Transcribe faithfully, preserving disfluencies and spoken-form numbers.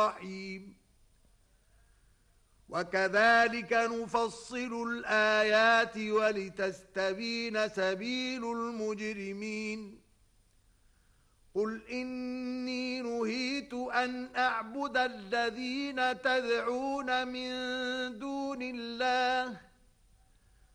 الرحيم وكذلك نفصل الآيات ولتستبين سبيل المجرمين قل إني نهيت أن أعبد الذين تدعون من دون الله